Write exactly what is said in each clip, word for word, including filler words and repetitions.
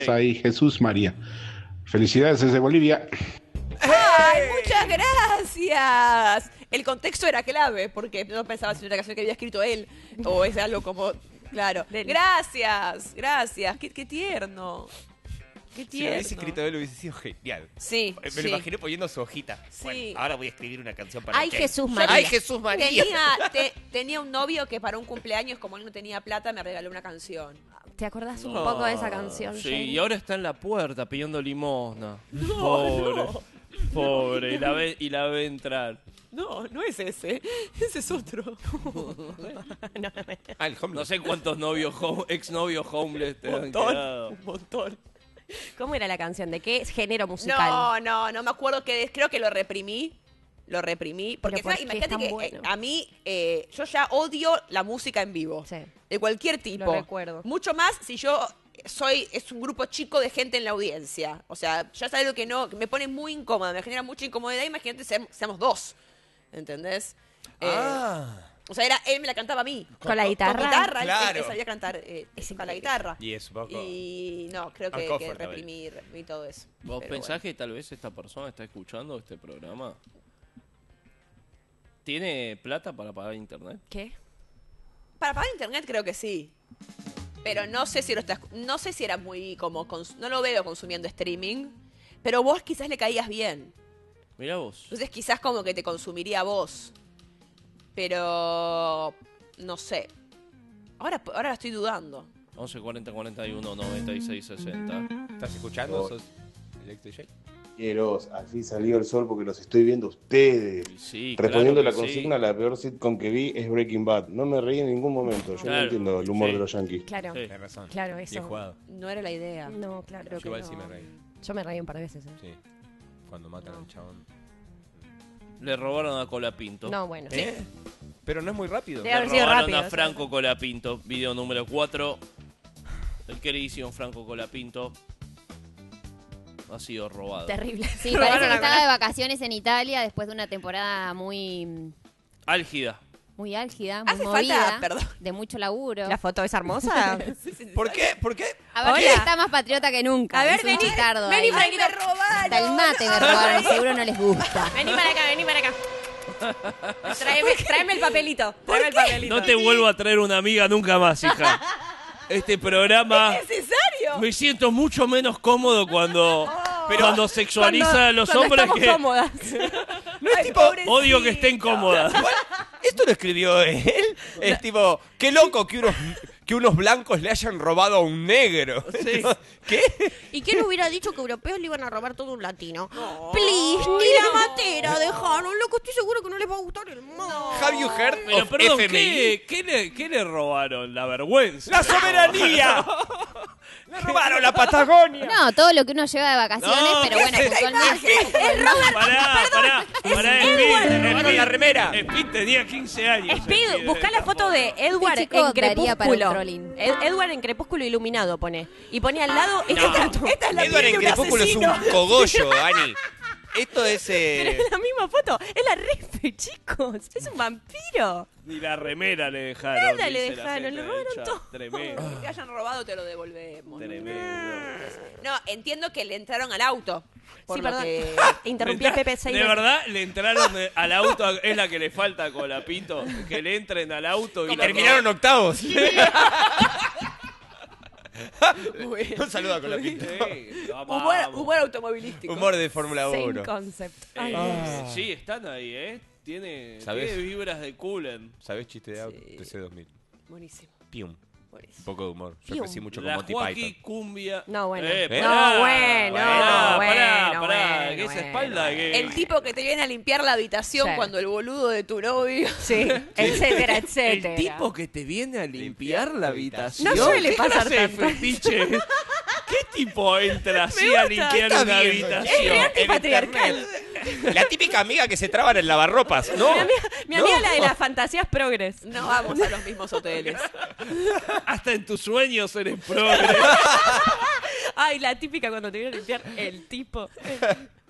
Ahí Jesús María. Felicidades desde Bolivia. ¡Ay, muchas gracias! El contexto era clave, porque no pensaba si era una canción que había escrito él, o es algo como... Claro. Gracias, gracias. Qué, qué tierno. Qué Si lo tierno. hubiese escrito él, hubiese sido genial. Sí, Me sí. lo imaginé poniendo su hojita. Sí. Bueno, ahora voy a escribir una canción para Ay, Ken. Jesús María. Ay, Jesús María. Tenía, te- tenía un novio que para un cumpleaños, como él no tenía plata, me regaló una canción. ¿Te acordás un No. poco de esa canción? Sí, Jenny? y ahora está en la puerta pidiendo limosna. Pobre. Pobre. Y la, ve, y la ve entrar. No, no es ese. Ese es otro. Ah, el No homeless. sé cuántos novios, home- exnovios homeless te Un han montón. quedado. Un montón. ¿Cómo era la canción? ¿De qué género musical? No, no, no me acuerdo que creo que lo reprimí. Lo reprimí. Porque ¿por encima, qué es imagínate tan que bueno? eh, a mí, eh, yo ya odio la música en vivo. Sí. De cualquier tipo. Lo recuerdo. Mucho más si yo soy, es un grupo chico de gente en la audiencia. O sea, ya es algo que no, que me pone muy incómoda, me genera mucha incomodidad. Imagínate, seamos, seamos dos. ¿Entendés? Eh, Ah. o sea, era, él me la cantaba a mí. ¿Con la guitarra? Con guitarra, él- Claro. él sabía cantar eh, Es con la increíble. guitarra. Y es un poco... Y no, creo que, que uncomfortable. reprimí, reprimí todo eso. ¿Vos Pero pensás bueno. que tal vez esta persona está escuchando este programa? ¿Tiene plata para pagar internet? ¿Qué? Para pagar internet creo que sí. Pero no sé si lo estás, no sé si era muy como cons- no lo veo consumiendo streaming, pero vos quizás le caías bien. Mirá vos. Entonces quizás como que te consumiría a vos. Pero no sé. Ahora ahora la estoy dudando. once cuarenta cuarenta y uno noventa y seis sesenta. ¿Estás escuchando? Oh. ¿Sos Electric J? Quiero, al fin salió el sol porque los estoy viendo a ustedes. Sí, Respondiendo claro la que consigna, sí. la peor sitcom que vi es Breaking Bad. No me reí en ningún momento. Yo Claro, no entiendo el humor sí. de los yankees. Claro. Sí. Tienes razón. Claro, Bien eso. jugado. No era la idea. No, claro. Creo Yo que igual no. sí me reí. Yo me reí un par de veces. ¿eh? Sí. Cuando matan al chabón. Le robaron a Colapinto. No, bueno. ¿Eh? Pero no es muy rápido. Debe Le haber sido robaron rápido, a eso. Franco Colapinto. Video número cuatro. El queridísimo Franco Colapinto ha sido robado. Terrible. Sí, Robaron parece que la estaba cola. de vacaciones en Italia después de una temporada muy, Álgida. muy álgida, muy Hace movida, falta, perdón. de mucho laburo. ¿La foto es hermosa? ¿Por qué? ¿Por qué? A ver, Hola. está más patriota que nunca. A ver, Es un vení, chitardo vení, ahí. Franquito. ¡Me robaron! Hasta el mate me robaron, seguro no les gusta. Vení para acá, vení para acá. Tráeme, tráeme el papelito. Tráeme el papelito. No te vuelvo a traer una amiga nunca más, hija. Este programa ¿Es necesario? me siento mucho menos cómodo cuando, cuando sexualiza Cuando- a los cuando hombres estamos que cómodas. No es Ay, tipo... pobrecito. odio que estén cómodas. Esto lo escribió él. Es tipo, qué loco que unos, que unos blancos le hayan robado a un negro. Sí. ¿Qué? ¿Y quién hubiera dicho que europeos le iban a robar todo un latino? Please, ni la matera dejaron. Loco, estoy seguro que no les va a gustar el modo. Have you heard Pero of perdón, F M I? ¿qué, qué le, ¿qué le robaron? La vergüenza. ¡La soberanía! ¡Le robaron la Patagonia! No, todo lo que uno lleva de vacaciones, No, pero ¿qué bueno, haces? puntualmente. Pará, pará, pará, Le Speed, robaron la remera. Speed tenía quince años. Speed, buscá la foto de Edward Este chico en daría para un Crepúsculo. trolling. Ed- Edward en Crepúsculo iluminado pone. Y pone al lado esta No. estatua. Esta es la Edward piel en de un Crepúsculo es un asesino. cogollo, Ani. Esto es... Pero Eh... es la misma foto. Es la Rife, chicos. Es un vampiro. Ni la remera le dejaron. Nada le dice la dejaron, gente le del robaron chat. todo. Tremendo. Que hayan robado te lo devolvemos. Tremendo. No, entiendo que le entraron al auto. Por Sí, lo perdón. que... Interrumpí a Pepe seis De veces. verdad, le entraron de- al auto, a- es la que le falta a Colapinto, que le entren al auto y, Y lo terminaron roben. octavos. Bueno. Un saludo con la pinta. Sí, vamos. Humor, humor automovilístico. Humor de Fórmula Same uno. concept. Eh, Ay, Sí, están ahí, ¿eh? Tiene, ¿Sabés? tiene vibras de Coolen. ¿Sabés chiste de auto? Sí. T C dos mil. Buenísimo, Pium. Un buenísimo. poco de humor. Yo Pium. crecí mucho con La Monty Joaquín Python. Cumbia. No, bueno. Eh, ¿Eh? pará, No, bueno, pará, bueno, pará, pará, bueno, que esa bueno, espalda bueno. que... El tipo que te viene a limpiar la habitación Sí. cuando el boludo de tu novio... Sí, etcétera, etcétera. El tipo que te viene a limpiar la habitación. No suele ¿Qué pasar clase de tanto. fetiche? ¿Qué tipo entra así a gusta. limpiar ¿Qué está una viendo? habitación? Es re En antipatriarcal. La típica amiga que se traban en lavarropas. No. Mi amiga, mi No. amiga la de las fantasías progres. No vamos a los mismos hoteles. Hasta en tus sueños eres progre. Ay, la típica cuando te viene a limpiar el tipo.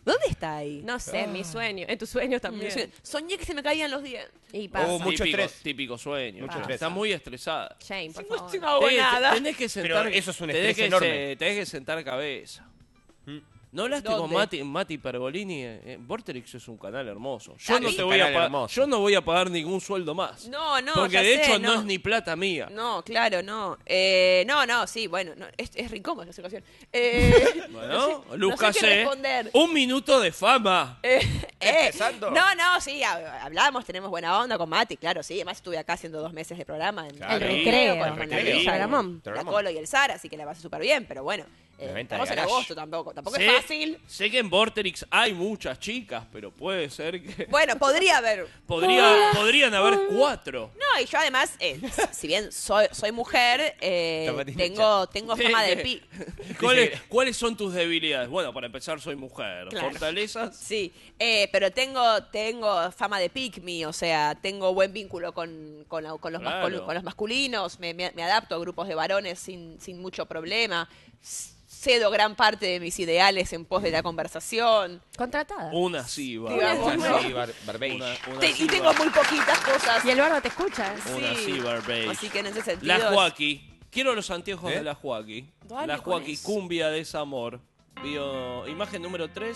¿Dónde está ahí? No sé, mi sueño. En tus sueños también. Soñé que se me caían los dientes. Y pasa. Oh, mucho típico, estrés. típico sueño. Mucho Está estrés. Está muy estresada. Shame, por No, favor. no hago Tenés- nada. Tenés que sentar, Pero eso es un tenés estrés que enorme. se- tenés que sentar cabeza. Mm. ¿No hablaste ¿Dónde? con Mati, Mati Pergolini? Eh, Vorterix es un canal hermoso. Yo Ah, no sí. te voy a Canal pa- hermoso. yo no voy a pagar ningún sueldo más. No, no, Porque ya de sé, hecho no. es ni plata mía. No, claro, no. Eh, no, no, sí, bueno, no, es, es incómoda la situación. Eh, Bueno, no sé, Lucas no sé qué C, responder. un minuto de fama. Eh, eh, Empezando. no, no, sí, hab- hablamos, tenemos buena onda con Mati, claro, sí. Además estuve acá haciendo dos meses de programa en Claro. El en recreo. con, el con la recreo. Grilla, Programón. la Programón. Colo y el Sara, así que la pasé súper bien, pero bueno. eh, La venta de estamos en garage. agosto tampoco, tampoco sé, es fácil. sé que en Vorterix hay muchas chicas, pero puede ser que Bueno, podría haber. podría, podrían haber cuatro. No, y yo además, eh, si bien soy, soy mujer, eh, Tomatina tengo, tengo fama de pi. ¿Cuáles, ¿Cuáles son tus debilidades? Bueno, para empezar, soy mujer. Claro. ¿Fortalezas? Sí, eh, pero tengo, tengo fama de pick me, o sea, tengo buen vínculo con, con, la- con los, Claro. mascul- con los masculinos, me, me- me adapto a grupos de varones sin, sin mucho problema, S- cedo gran parte de mis ideales en pos de la conversación. Contratada. Una sí, va. Digamos, Una ¿no? Sí, bar- Barbage. Una- una Te- sí y tengo va. muy poquitas cosas. Y el barba te escucha. Una Sí. sí, Barbage. Así que en ese sentido... La Joaquí. Quiero los anteojos ¿Eh? de la Joaquí. Dale La con Joaquí, eso. cumbia de desamor. Bio... Imagen número tres.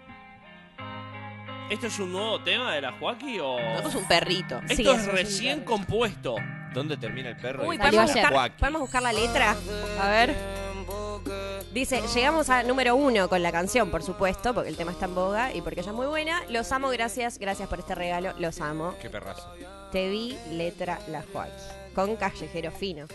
¿Esto es un nuevo tema de la Joaquí o...? No, es un perrito. Esto Sí, es eso es un recién perro. compuesto. ¿Dónde termina el perro? Uy, Y- ¿podemos ayer. buscar, Joaquín. podemos buscar la letra. A ver. Dice, llegamos a número uno con la canción, por supuesto, porque el tema está en boga y porque ella es muy buena. Los amo, gracias, gracias por este regalo, los amo. Qué perrazo. Te vi, letra La Joaquín, con Callejero Fino.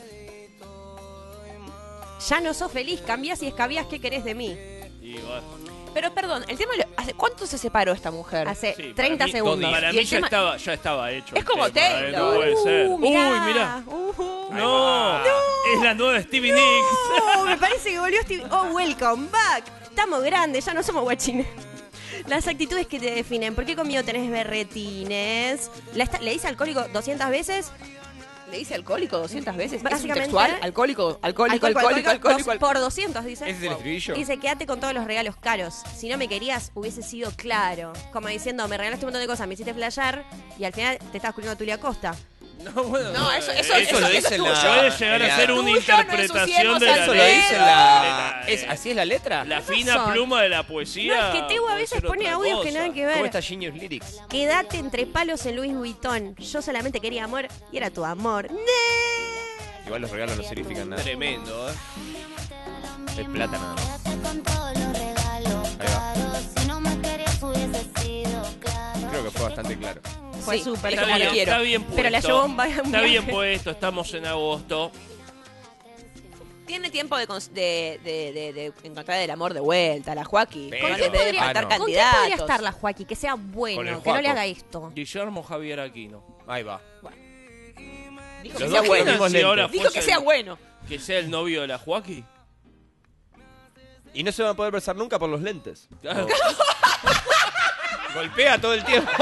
Ya no sos feliz, cambiás y escabiás, ¿qué querés de mí? Y bueno, Pero perdón, el tema... lo- ¿Hace cuánto se separó esta mujer? Hace sí, para treinta mí- segundos. Para Y mí el ya, tema- estaba, ya estaba hecho. Es el como tema, ¿eh? Taylor. No puede ser. Uh, Uy, mirá. mirá. Uh, No, es la nueva Stevie Nicks. No, me parece que volvió Steve. Oh, welcome back. Estamos grandes, ya no somos guachines. Las actitudes que te definen. ¿Por qué conmigo tenés berretines? ¿Le, está- le dice alcohólico doscientas veces? Le dice alcohólico doscientas veces. ¿Es un Básicamente- textual? Alcohólico, alcohólico, alcohólico, alcohólico. dos por doscientos, dice. ¿Ese es el estribillo? Dice, quédate con todos los regalos caros. Si no me querías, hubiese sido claro. Como diciendo, me regalaste un montón de cosas, me hiciste flashear y al final te estabas cubriendo Tulia Costa. No, bueno, No, eso- eso- eh, eso- lo eso dice es la... tuyo. puede llegar a la- ser una Tuyo, no interpretación ensuciemos de la al Eso lo dedo. dice letra. la... Eh, ¿Es, ¿Así es la letra? La Esos fina son. pluma de la poesía. No, es que Teo a puede veces ser pone otra audios que cosa. nada que ¿Cómo ver. está Genius Lyrics? Quédate entre palos en Louis Vuitton. Yo solamente quería amor y era tu amor. ¡Nee! Igual los regalos no significan nada. Tremendo, ¿eh? Es plata nada más. Con todos los regalos Ahí va. caros. Si no me querías hubiese sido claro. Creo que fue bastante claro. Fue Sí, súper es Está como bien, le quiero. está bien puesto. Pero la llevó un va- un Está bien viaje. puesto, estamos en agosto. Tiene tiempo de, cons- de, de, de, de encontrar el amor de vuelta, la Joaquín. Pero- No ¿Con le quién debe podría- faltar Ah, no. ¿Con quién candidatos. podría estar la Joaquín? Que sea Con el bueno, que no Joaco. le haga esto. Guillermo Javier Aquino. Ahí va. Dijo Los que sea dos bueno. tenemos Si ahora lentes. Dijo que fuese sea el- bueno. Que sea el novio de la Joaquín. Y no se van a poder besar nunca por los lentes. Golpea todo el tiempo.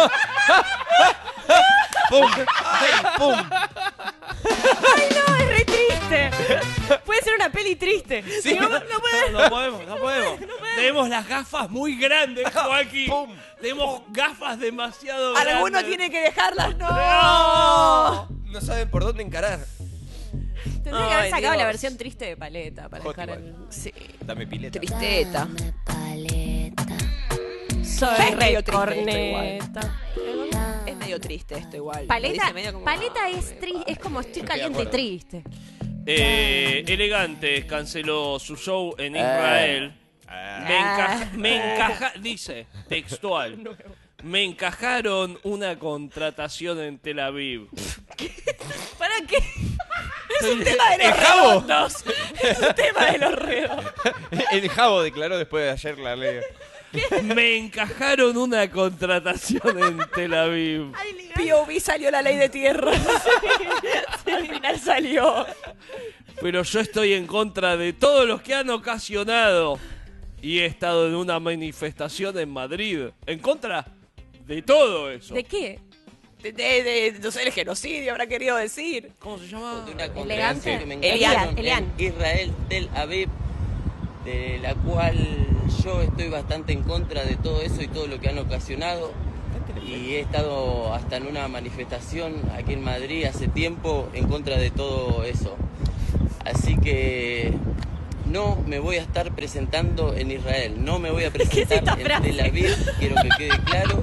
¡Pum! ¡Ay, pum! No, es re triste. Puede ser una peli triste. Sí. No, no puede. No podemos, no podemos. Tenemos las gafas muy grandes, Joaquín. ¡Pum! Tenemos gafas demasiado grandes. Alguno tiene que dejarlas. ¡No! ¡No! No saben por dónde encarar. Tendría que haber Ay, sacado la Dios. versión triste de paleta para Hot dejar igual. el... Sí. Dame pileta. Tristeta. Dame paleta. Soy Ya es medio re triste corneta. Es medio triste esto igual. Lo Paleta, dice medio como, paleta ah, es, tri- es como estoy Estoy de caliente y acuerdo. triste. Eh, Elegante canceló su show en Israel. Ah. Me encaja, me encaja, dice, textual. Me encajaron una contratación en Tel Aviv. ¿Para qué? Es un tema de los ¿El Jabo? redondos. Es un tema de los redondos. El Jabo declaró después de ayer la ley. Me encajaron una contratación en Tel Aviv. P O V salió la ley de tierra. Al final salió. Pero yo estoy en contra de todos los que han ocasionado. Y he estado en una manifestación en Madrid. En contra de todo eso. ¿De qué? De, de, de- no sé, el genocidio habrá querido decir. ¿Cómo se llama? de una Elegante. congregación que me Elian, encantaron Elian. en Israel, Tel Aviv, de la cual yo estoy bastante en contra de todo eso y todo lo que han ocasionado. Y he estado hasta en una manifestación aquí en Madrid hace tiempo en contra de todo eso. Así que no me voy a estar presentando en Israel, no me voy a presentar en Tel Aviv, quiero que quede claro.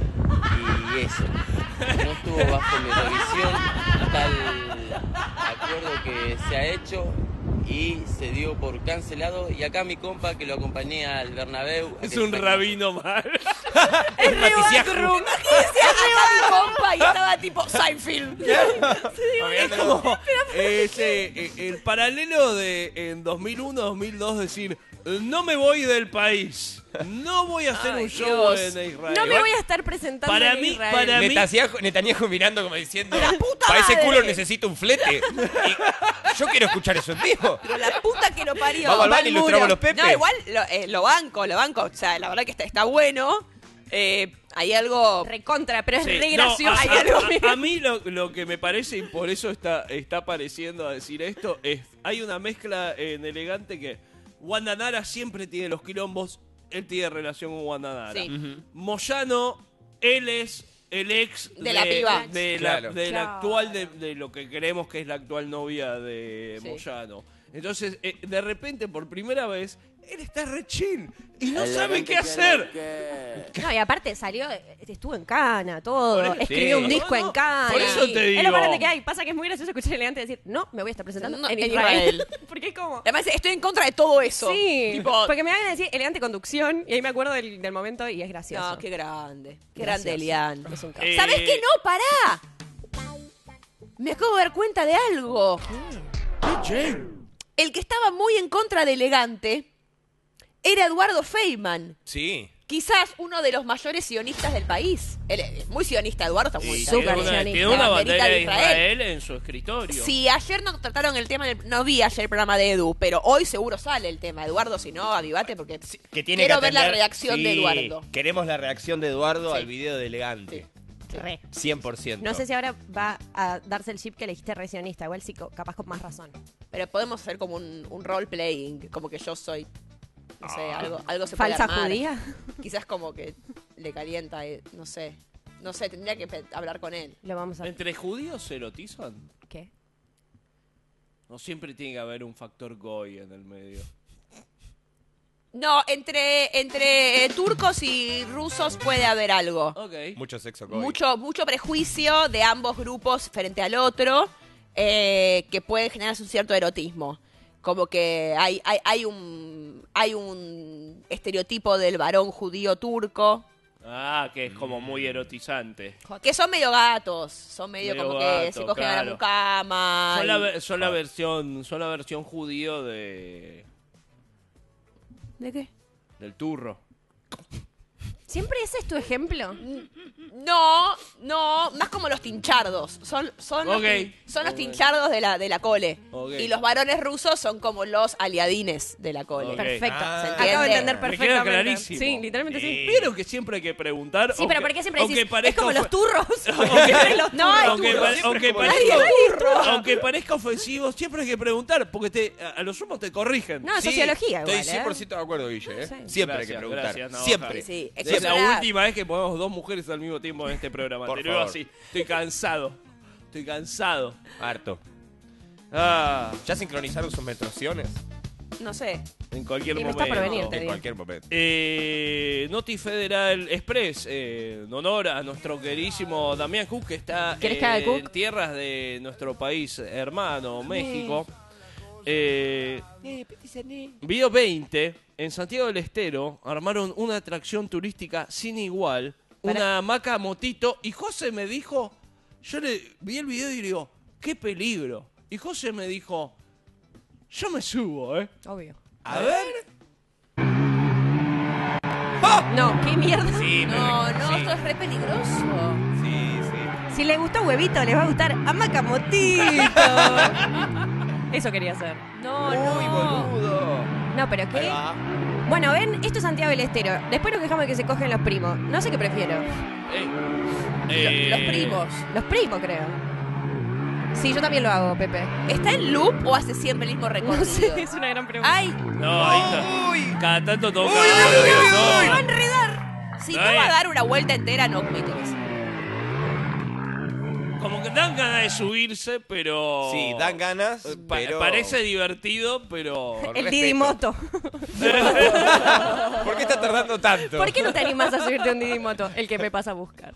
Y eso, no estuvo bajo mi revisión tal acuerdo que se ha hecho y se dio por cancelado. Y acá mi compa que lo acompañé al Bernabéu. Es un rabino mal. Es re backroom. Imagínense acá mi compa y estaba tipo Seinfeld. Es como ese, eh, el paralelo de en dos mil uno, dos mil dos decir, no me voy del país. No voy a hacer Ay, un show Dios. en Israel. No me voy a estar presentando Para en mí- Israel. para mí- Netanyahu, Netanyahu mirando como diciendo, ¡La puta para ese madre! culo necesito un flete. Y yo quiero escuchar eso en vivo. Pero la puta que lo parió. Vamos al Va baño y ilustramos los pepes. No, igual lo, eh, lo banco, lo banco. O sea, la verdad que está, está bueno. Eh, hay algo... Recontra, pero es Sí, re no, gracioso. a, Hay algo a- bien. a- a mí lo, lo que me parece, y por eso está, está apareciendo a decir esto, es hay una mezcla en Elegante que Wanda Nara siempre tiene los quilombos, él tiene relación con Wanda Nara. Sí. Moyano, él es el ex De la piba. de la, Claro. de la Claro. actual, de, de lo que creemos que es la actual novia de Sí. Moyano. Entonces, eh, de repente, por primera vez, él está re chill y no Elegante sabe qué quiere hacer. que- No, y aparte salió, estuvo en Cana, todo. Por eso- Escribió sí. un disco No, en no, Cana. por eso te Es digo. lo más grande que hay. Pasa que es muy gracioso escuchar a Elegante decir, no, me voy a estar presentando No, en en Israel. Israel. Porque es como... Además, estoy en contra de todo eso. Sí, Tipo, porque me van a decir Elegante conducción y ahí me acuerdo del, del momento y es gracioso. no, qué grande. Qué Gracioso. grande, Elian. Es un capo. Eh, ¿Sabés qué? No, pará. Me acabo de dar cuenta de algo. El que estaba muy en contra de Elegante era Eduardo Feynman. Sí. Quizás uno de los mayores sionistas del país. Él es muy sionista, Eduardo está muy Y Súper tiene una, sionista. tiene una La bandera banderita de de Israel. Israel. en su escritorio. Si ayer no trataron el tema, del- no vi ayer el programa de Edu, pero hoy seguro sale el tema. Eduardo, si no, avivate porque Que tiene quiero que ver la atender- reacción Sí, de Eduardo. Queremos la reacción de Eduardo Sí. al video de Elegante. Re. cien por ciento. No sé si ahora va a darse el chip que elegiste re sionista. Igual sí, co- capaz con más razón. Pero podemos hacer como un, un role playing, como que yo soy, no sé, Ah. algo, algo se puede ¿Falsa armar. judía? Quizás como que le calienta, eh, no sé. No sé, tendría que pe- hablar con él. Lo vamos a... ¿Entre judíos se erotizan? ¿Qué? No siempre tiene que haber un factor goy en el medio. No, entre, entre eh, turcos y rusos puede haber algo. Ok. Mucho sexo con Mucho, mucho prejuicio de ambos grupos frente al otro eh, que puede generar un cierto erotismo. Como que hay, hay, hay un hay un estereotipo del varón judío turco Ah, que es como muy erotizante. que son medio gatos, son medio, Medio como que gato, se cogen a claro. la mucama. Son la, y- ve- son la versión, son la versión judío de ¿De qué? del turro. ¿Siempre ese es tu ejemplo? No, no, más como los tinchardos. Son, son, Ok. los, tin- son los Ok. tinchardos de la, de la cole. Ok. Y los varones rusos son como los aliadines de la cole. Ok. Perfecto. Ah. ¿Se Acabo de entiende? entender Me queda perfectamente. clarísimo. Sí, literalmente sí. Pero que siempre hay que preguntar. Sí, pero ¿por qué siempre aunque decís? Es parezca como los ofe- turros. Aunque- Siempre los No, hay turros. aunque, turros, pa- siempre aunque es como parezca, los aunque parezca ofensivo, siempre hay que preguntar, porque te, a, a lo sumo te corrigen. No, es sociología Estoy igual, cien por ¿eh? ciento de acuerdo, Guille. ¿eh? Sí. Siempre hay Gracias, que preguntar. gracias, Navaja. Siempre. Sí, sí. Es Eso la era- última vez que ponemos dos mujeres al mismo tiempo en este programa. Por Te lo digo favor. así. Estoy cansado. Estoy cansado. Harto. Ah, ¿Ya sincronizaron sus menstruaciones? No sé. en cualquier Y no momento. está por venir, te En digo. cualquier momento. Eh, Noti Federal Express, eh, en honor a nuestro queridísimo Damián Cook, que está ¿Querés que haga eh, Cook? en tierras de nuestro país hermano, México. Eh, Video veinte, en Santiago del Estero, armaron una atracción turística sin igual, Para- una hamaca motito, y José me dijo, yo le vi el video y digo, qué peligro. Y José me dijo, yo me subo, ¿eh? Obvio. A ver. No, qué mierda. Sí, me- No, no, sí, esto es re peligroso. sí, sí. Si le gustó huevito, les va a gustar hamaca motito. Eso quería hacer. No, Uy, no. boludo. No, pero Ahí ¿qué? va. Bueno, ven, esto es Santiago del Estero. Después nos quejamos de que se cogen los primos. No sé qué prefiero. Eh, Lo- eh, Los primos. Los primos, creo. Sí, yo también lo hago, Pepe. ¿Está en loop o hace siempre el mismo recorrido? No sé, es una gran pregunta. Ay, No, ahí está. Uy, cada tanto toca. Se va a No. enredar. Si no No va a es. dar una vuelta entera, no me interesa. Como que dan ganas de subirse, pero. Sí, dan ganas, Eh, pa- pero... Parece divertido, pero. Con El respeto. Didimoto. ¿Por qué está tardando tanto? ¿Por qué no te animás a subirte a un Didimoto? El que me pasa a buscar.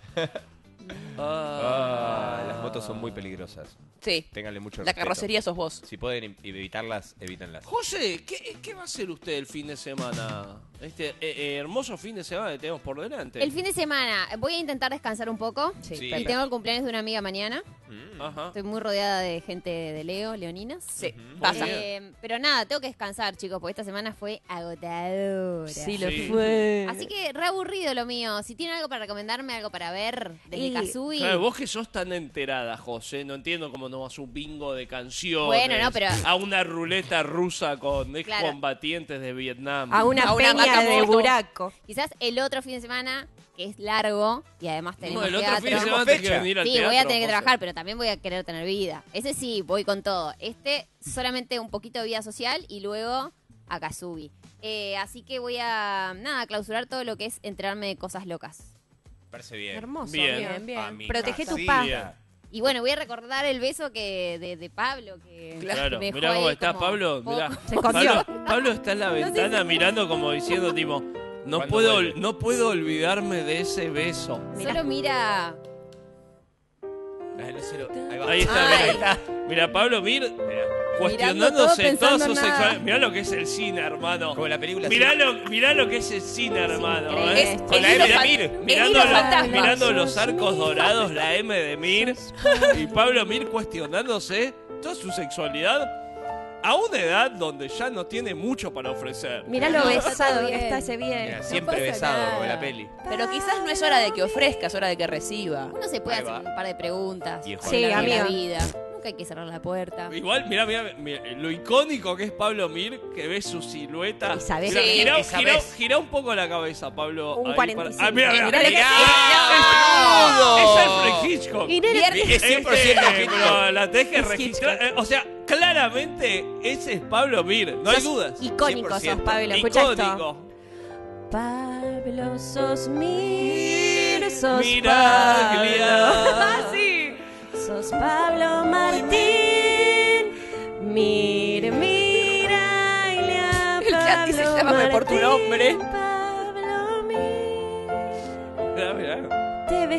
Ah, las motos son muy peligrosas. Sí. Ténganle mucho La respeto. carrocería sos vos. Si pueden em- evitarlas, evítenlas. José, ¿qué, ¿qué va a hacer usted el fin de semana? Este eh, eh, hermoso fin de semana que tenemos por delante. El fin de semana voy a intentar descansar un poco. Sí. Sí. Y tengo el cumpleaños de una amiga mañana. Mm. Ajá. Estoy muy rodeada de gente de Leo, leoninas. Sí, Ujú. pasa. Muy Eh, pero nada, tengo que descansar, chicos, porque esta semana fue agotadora. Sí, lo Sí. fue. Así que re aburrido lo mío. Si tienen algo para recomendarme, algo para ver desde Y- Kazooie. Claro, vos que sos tan enterada, José, no entiendo cómo no vas a un bingo de canciones. Bueno, no, pero- A una ruleta rusa con Claro. excombatientes de Vietnam. A una A una peña de Macamoto. buraco. Quizás el otro fin de semana, que es largo, y además No, tenemos el otro teatro. fin de semana Tenemos tenés que fecha. venir al Sí, teatro, voy a tener que José. trabajar, pero también voy a querer tener vida. Ese sí, voy con todo. Este, solamente un poquito de vida social y luego a Kazooie. Eh, así que voy a, nada, clausurar todo lo que es enterarme de cosas locas. Parece bien. Hermoso. Bien. Bien, bien. A mi Protege tu casilla. paz. Bien. Y bueno, voy a recordar el beso que de, de Pablo, que, Claro, que me mirá dejó cómo ahí está como Pablo. poco. Mirá. Se escondió. Pablo, Pablo está en la ventana mirando como diciendo, tipo, no ¿Cuándo puedo, vuelve? no puedo olvidarme de ese beso. Solo mira. Ah, no se lo- Ahí va. Ahí está, Ay. mirá. Mira, Pablo Mir Mirando cuestionándose todo, toda pensando su en nada. sexualidad. Mirá lo que es el cine, hermano. Como la película. Mirá así. lo, mirá lo que es el cine, hermano. increíble. ¿eh? Es Con la el M hilo de fan- Mir. el Mirando, hilo lo- fantasma. mirando los arcos dorados, la M de Mir. Y Pablo Mir cuestionándose toda su sexualidad a una edad donde ya no tiene mucho para ofrecer. Mirá lo No, besado está que bien. está ese bien. Mira, siempre pasa besado nada. como la peli. Pero quizás no es hora de que ofrezca, es hora de que reciba. Uno se puede Ahí hacer va. un par de preguntas. Viejo. de Sí, la, de la amigo. vida. Nunca hay que cerrar la puerta. Igual, mirá, mirá, mirá, lo icónico que es Pablo Mir, que ve su silueta. Y sabés Mirá, que- girá, y sabés. girá- girá un poco la cabeza, Pablo. Un ahí cuarenta y cinco. Ah, mirá, mirá. Mirá lo que- Mirá. ¡No! Es Alfred Hitchcock. Y nene, Es cien por ciento Este, Hitchcock. pero la tenés que Es registrar. Hitchcock. eh, O sea, claramente ese es Pablo Mir, no hay sos dudas. Icónico cien por sos, ciento. Pablo. Escucha esto. Icónico. Pablo sos Mir, sos Miraglia. Pablo. Ah, sí. Sos Pablo Martín. Mir, mira, El chat dice, llámame por tu nombre.